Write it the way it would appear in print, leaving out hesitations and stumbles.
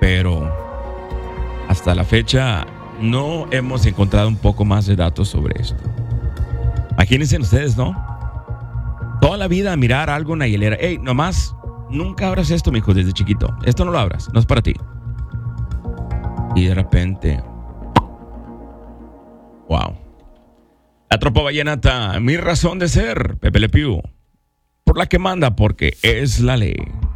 pero hasta la fecha no hemos encontrado un poco más de datos sobre esto. Imagínense ustedes, ¿no? Toda la vida mirar algo en la hielera. Ey, nomás, nunca abras esto, mijo, desde chiquito. Esto no lo abras, no es para ti. Y de repente, wow. La tropa vallenata, mi razón de ser, Pepe Le Pew, por la que manda, porque es la ley.